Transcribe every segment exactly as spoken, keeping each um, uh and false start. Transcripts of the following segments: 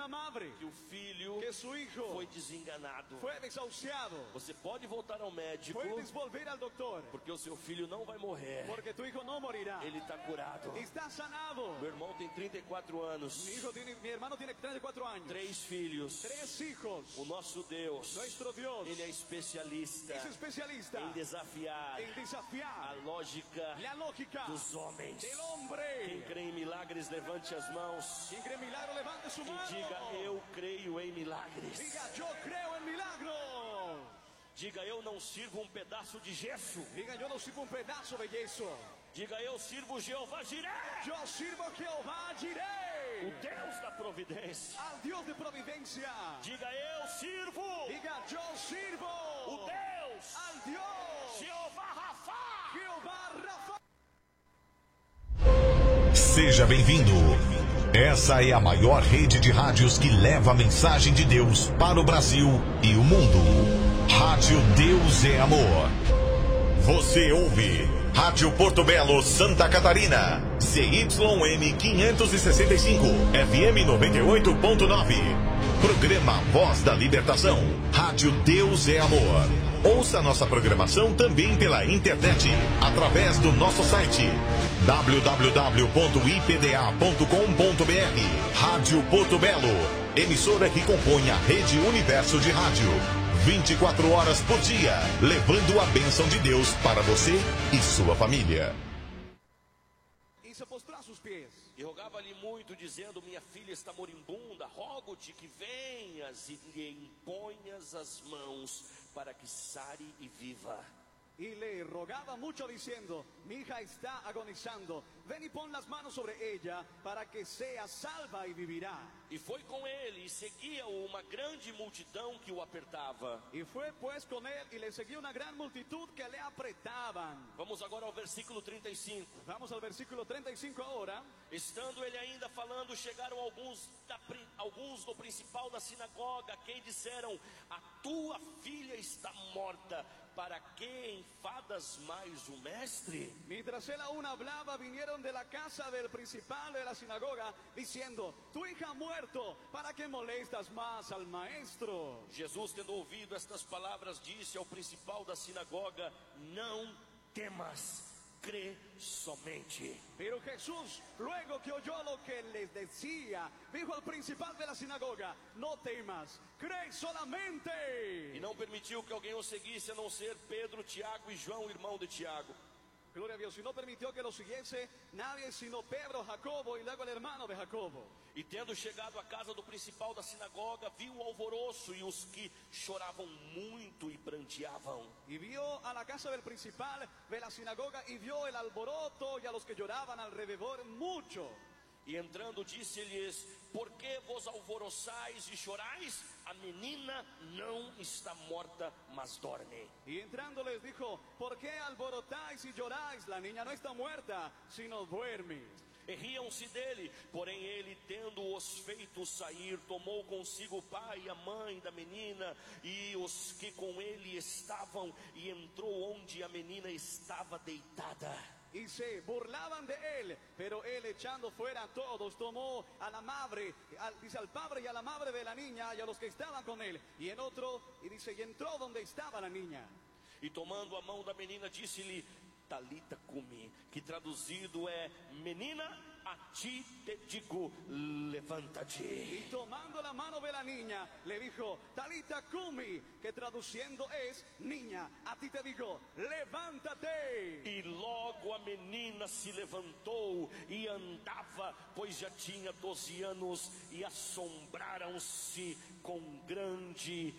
la madre que o filho que su hijo foi desenganado. fue desahuciado. Você pode voltar ao médico, Puedes volver al doctor porque o seu filho não vai morrer. porque tu hijo no morirá. Ele está curado. Está sanado. Meu irmão tem trinta e quatro anos, Mi hijo tiene, mi hermano tiene treinta y cuatro años. três filhos. Tres hijos. O nosso Deus, Nuestro Dios ele é especialista es especialista em desafiar en a desafiar lógica la lógica dos homens. del Quem hombre. crê em milagres, levante as mãos Quien cree en milagro, levante su e mano. diga: eu creio em milagres. Diga, yo creo en milagros. Diga: eu não sirvo um pedaço de gesso. Diga, yo no sirvo un pedazo de yeso. Diga: eu sirvo Jeová Jireh, Yo sirvo a Jehová o Jireh, Deus da providência. al Dios de providencia. Diga: eu sirvo Diga, yo sirvo o Deus al Dios Jeová Rafá. Jehová Rafa. Seja bem-vindo. Essa é a maior rede de rádios que leva a mensagem de Deus para o Brasil e o mundo. Rádio Deus é Amor. Você ouve Rádio Porto Belo, Santa Catarina. C Y M quinhentos e sessenta e cinco, F M noventa e oito ponto nove. Programa Voz da Libertação. Rádio Deus é Amor. Ouça nossa programação também pela internet, através do nosso site w w w ponto i p d a ponto com ponto b r. Rádio Porto Belo, emissora que compõe a Rede Universo de Rádio. vinte e quatro horas por dia, levando a bênção de Deus para você e sua família. Y se postró a sus pies. E rogava-lhe muito, dizendo: minha filha está moribunda, rogo-te que venhas e lhe imponhas as mãos para que sare e viva. Y le rogaba mucho diciendo, mi hija está agonizando, ven y pon las manos sobre ella para que sea salva y vivirá. E foi com ele, e seguia-o uma grande multidão que o apertava. Y fue pues con él y le seguía una gran multitud que le apretaban. Vamos agora ao versículo trinta e cinco. Vamos al versículo treinta y cinco ahora. Estando ele ainda falando, chegaram alguns, da, alguns do principal da sinagoga, quem disseram: a tua filha está morta, para que enfadas mais o mestre? Mientras él aún hablaba, vinieron de la casa del principal de la sinagoga, diciendo, tu hija ha muerto, ¿para qué molestas más al maestro? Jesus, tendo ouvido estas palavras, disse ao principal da sinagoga: não temas, crê somente. Pero Jesús, luego que oyó lo que les decía, dijo al principal de la sinagoga, no temas, cree solamente. E não permitiu que alguém o seguisse, a não ser Pedro, Tiago e João, irmão de Tiago. Gloria a Dios, y no permitió que lo siguiese nadie sino Pedro, Jacobo y luego el hermano de Jacobo. E tendo chegado à casa do principal da sinagoga, viu o alvoroço e os que choravam muito e pranteavam. Y vio a la casa del principal de la sinagoga y vio el alboroto y a los que lloraban alrededor mucho. E entrando disse-lhes: por que vos alvoroçais e chorais? A menina não está morta, mas dorme. Y entrando les dijo, ¿por qué alborotáis y lloráis? La niña no está muerta, sino duerme. E riam-se dele, porém ele, tendo-os feito sair, tomou consigo o pai e a mãe da menina e os que com ele estavam, e entrou onde a menina estava deitada. Y se burlaban de él, pero él, echando fuera a todos, tomó a la madre, al, dice al padre y a la madre de la niña y a los que estaban con él. Y en otro, y dice, y entró donde estaba la niña. E tomando a mão da menina, disse-lhe: Talita cumi, que traduzido é: menina, a ti te digo, levanta-te. Y tomando la mano de la niña, le dijo, Talita cumi, que traduciendo es, niña, a ti te digo, levántate. E logo a menina se levantou e andava, pois já tinha doze anos, e assombraram-se com grande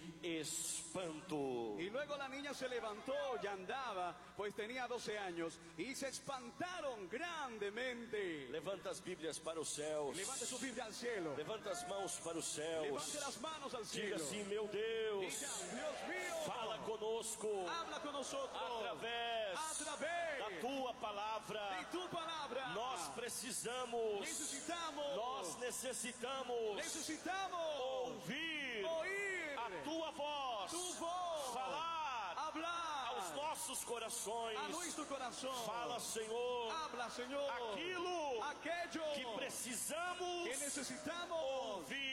espanto. Y luego la niña se levantó y andaba, pues tenía doce años, y se espantaron grandemente. Levanta as Bíblias para os céus. Levante su Biblia al cielo. Levanta as mãos para os céus. Levante las manos al cielo. Diga assim: meu Deus, Diga, Dios mío, fala conosco habla con nosotros através a través da tua palavra. de tu palabra. Nós precisamos, necesitamos, nós necessitamos necesitamos ouvir oír a tua voz, tu voz, falar hablar aos nossos corações. a nuestro corazón. Fala, Senhor, Habla, Señor, aquilo aquello que precisamos que necesitamos ouvir.